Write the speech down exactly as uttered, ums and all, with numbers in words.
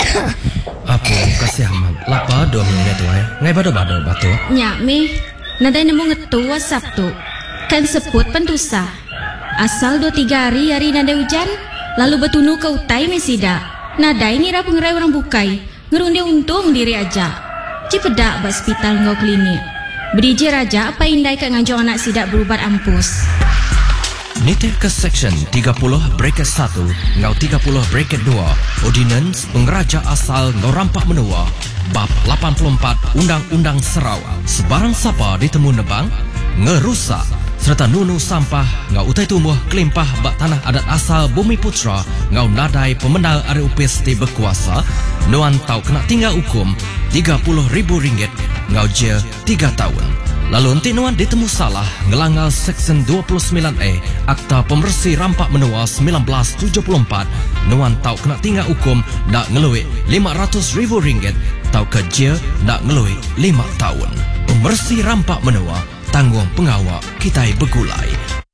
Apa kasih amat. Lapa dua minggu tu eh. Ngai bado-bado batu. Nyak mi, nadai nemu ngetu WhatsApp tu. Kan sebut pentusa. Asal dua tiga hari hari nadai hujan, lalu betunu ke utai mesida. Nadai ngira pengerai orang bukai, ngerunde untung diri aja. Cipedak ba hospital ngau klinik. Beriji raja apa indai ke ngajong anak sidak berubat ampus. Nitip ke section tiga puluh bracket satu ngau tiga puluh bracket dua Ordinance Pengeraja Asal ngau rampak menua bab lapan puluh empat Undang-Undang Sarawak. Sebarang siapa ditemu nebang, ngerusak serta nunu sampah ngau utai tumbuh kelimpah bak tanah adat asal Bumi Putra ngau nadai pemendal R U P S T berkuasa, nuan tau kena tinggal hukum tiga puluh ribu ringgit ngau je tiga tahun. Lalu nanti nuan ditemu salah ngelanggar Seksyen dua puluh sembilan A Akta Pembersih Rampak Menua seribu sembilan ratus tujuh puluh empat, nuan tau kena tinggal hukum nak ngeluik lima ratus ribu ringgit tau kerja nak ngeluik lima tahun. Pembersih Rampak Menua, tanggung pengawal kita bergulai.